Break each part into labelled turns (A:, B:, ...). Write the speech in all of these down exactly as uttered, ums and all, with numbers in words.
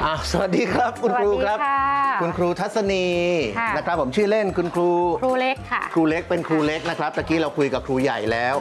A: สวัสดีครับคุณครูครับคุณครูทัศนีนะครับผมชื่อเล่นคุณครู
B: ครูเล็กค่ะ
A: ครูเล็กเป็นครูเล็กนะครับตะกี้เราคุยกับครูใหญ่แล้ว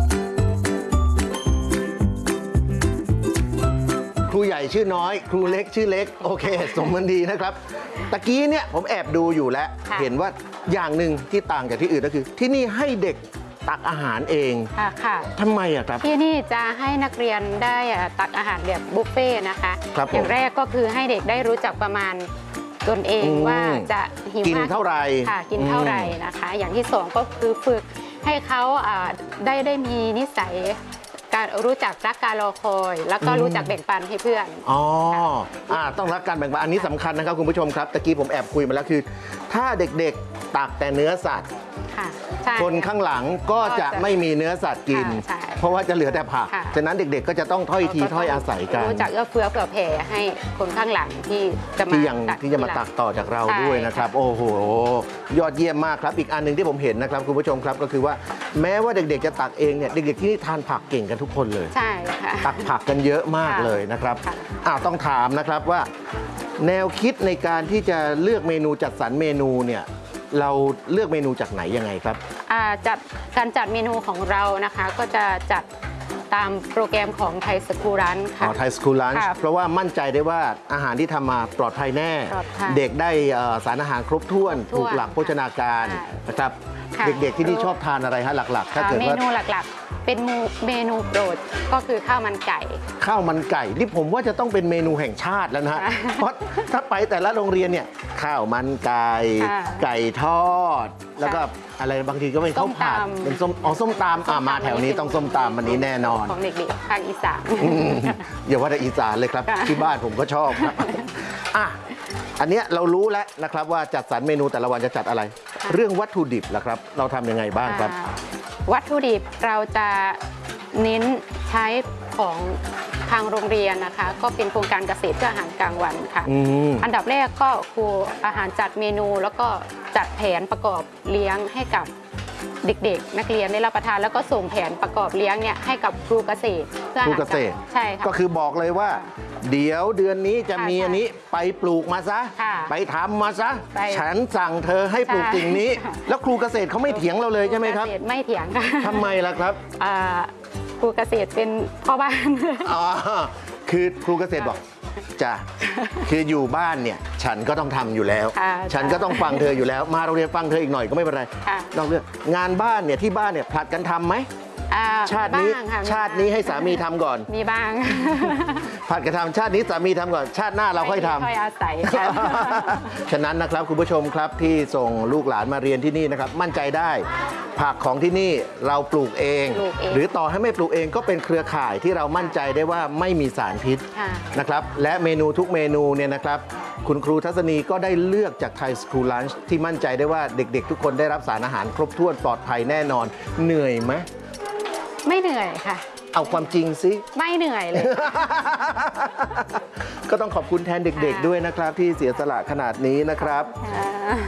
A: ครูใหญ่ชื่อน้อยครูเล็กชื่อเล็กโอเคสมมันดีนะครับตะกี้เนี่ยผมแอบดูอยู่แล้วเห็นว่าอย่างหนึ่งที่ต่างจากที่อื่นก็คือที่นี่ให้เด็กตักอาหารเอง
B: ค่ะ
A: ทำไมอะครับ
B: ที่นี่จะให้นักเรียนได้ตักอาหารแบบบุฟเฟ่นะคะอย่างแรกก็คือให้เด็กได้รู้จักประมาณตนเองว่าจะหิว
A: กินเท่าไหร่
B: ค่ะกินเท่าไหร่นะคะอย่างที่สองก็คือฝึกให้เขาได้ได้มีนิสัยการรู้จักรักการรอคอยแล้วก็รู้จักแบ่งปันให้เพื่อน
A: อ๋ออ่าต้องรักการแบ่งปันอันนี้สำคัญนะครับคุณผู้ชมครับตะกี้ผมแอบคุยมาแล้วคือถ้าเด็กๆตักแต่เนื้อสัตว์คนข้างหลังก็จะไม่มีเนื้อสัตว์กินเพราะว่าจะเหลือแต่ผักฉะนั้นเด็กๆก็จะต้องถ้อยทีถ้อยอาศัยกัน
B: รู้จักเอื้อเฟื้อเผื่อแผ่ให้คนข้างหลังที่จะมา
A: ที่ยังที่จะมาตักต่อจากเราด้วยนะครับโอ้โหยอดเยี่ยมมากครับอีกอันหนึ่งที่ผมเห็นนะครับคุณผู้ชมครับก็คือว่าแม้ว่าเด็กๆจะตักเองเนี่ยเด็กๆที่นี่ทานผักเก่งกันทุกคนเลย
B: ใช่ค่ะ
A: ตักผักกันเยอะมากเลยนะครับอ่าต้องถามนะครับว่าแนวคิดในการที่จะเลือกเมนูจัดสรรเมนูเนี่ยเราเลือกเมนูจากไหนยังไงครับ
B: จัดการจัดเมนูของเรานะคะก็จะจัดตามโปรแกรมของไทยสกูลันค่ะ
A: อ๋อไทยสกูลันเพราะว่ามั่นใจได้ว่าอาหารที่ทำมาปลอดภัยแน่เด็กได้สารอาหารครบถ้วนถูกหลักโภชนาการนะครับเด็กๆที่นี่ชอบทานอะไรฮะหลักๆถ้าเกิดว่า
B: เมนูหลักๆเป็นเมนูโปรดก็คือข้าวมันไก่
A: ข้าวมันไก่นี่ผมว่าจะต้องเป็นเมนูแห่งชาติแล้วนะฮะเพราะถ้าไปแต่ละโรงเรียนเนี่ยข้าวมันไก่ไก่ทอดแล้วก็อะไรบางทีก็เป็นข้าวผัดเป็นส้มอ๋อส้มตำอ่ามาแถวนี้ต้องส้มตำวันนี้แน่นอน
B: ของเด็กๆภาคอีสาน
A: อย่าว่าแต่อีสานเลยครับที่บ้านผมก็ชอบครับอ่ะอันเนี้ยเรารู้แล้วนะครับว่าจัดสรรเมนูแต่ละวันจะจัดอะไรเรื่องวัตถุดิบล่ะครับเราทำยังไงบ้างครับ
B: วัตถุดิบเราจะเน้นใช้ของทางโรงเรียนนะคะก็เป็นโครงการเกษตรเพื่ออาหารกลางวันค่ะ อ, อันดับแรกก็ครูอาหารจัดเมนูแล้วก็จัดแผนประกอบเลี้ยงให้กับเด็กๆนักเรียนได้รับประทานแล้วก็ส่งแผนประกอบเลี้ยงเนี่ยให้กับครูเกษตร
A: เพื่ออาหารกลางวันใช่ค่ะก็คือบอกเลยว่าเดี๋ยวเดือนนี้จะมีอันนี้ไปปลูกมาซะไปทำมาซะฉันสั่งเธอให้ปลูกสิ่งนี้แล้วครูเกษตรเขาไม่เถียงเราเลยใช่ไหมครับ
B: ไม่เถียงค่ะ
A: ทำไมล่ะครับ
B: ครูเกษตรเป็นพ่อบ้าน
A: อ๋อคือครูเกษตรบอกจ้ะคืออยู่บ้านเนี่ยฉันก็ต้องทำอยู่แล้วฉันก็ต้องฟังเธออยู่แล้วมาโรงเรียนฟังเธออีกหน่อยก็ไม่เป็นไรนอกเรื่องงานบ้านเนี่ยที่บ้านเนี่ยผลัดกันทำไหมชาตินี้ชาตินี้ให้สามีทำก่อน
B: มีบ้าง
A: ผัดกระทำชาตินี้สามีทำก่อนชาติหน้าเราค่อยทำ
B: ค่อยอาศัย
A: ฉะนั้นนะครับคุณผู้ชมครับที่ส่งลูกหลานมาเรียนที่นี่นะครับมั่นใจได้ผักของที่นี่เราปลูกเองหรือต่อให้ไม่ปลูกเองก็เป็นเครือข่ายที่เรามั่นใจได้ว่าไม่มีสารพิษนะครับและเมนูทุกเมนูเนี่ยนะครับคุณครูทัศนีก็ได้เลือกจากไทยสคูลลันช์ที่มั่นใจได้ว่าเด็กๆทุกคนได้รับสารอาหารครบถ้วนปลอดภัยแน่นอนเหนื่อยไหม
B: ไม่เหนื่อยค่ะ
A: เอาความจริงสิ
B: ไม่เหนื่อยเลย
A: ก็ต้องขอบคุณแทนเด็กๆด้วยนะครับที่เสียสละขนาดนี้นะครับ